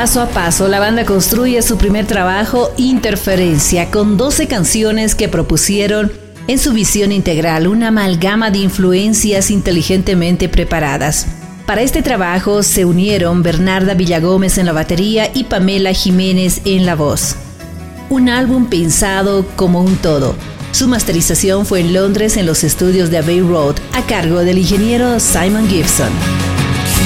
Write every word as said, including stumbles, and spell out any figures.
Paso a paso, la banda construye su primer trabajo, Interferencia, con doce canciones que propusieron en su visión integral, una amalgama de influencias inteligentemente preparadas. Para este trabajo se unieron Bernarda Villagómez en la batería y Pamela Jiménez en la voz. Un álbum pensado como un todo. Su masterización fue en Londres en los estudios de Abbey Road, a cargo del ingeniero Simon Gibson.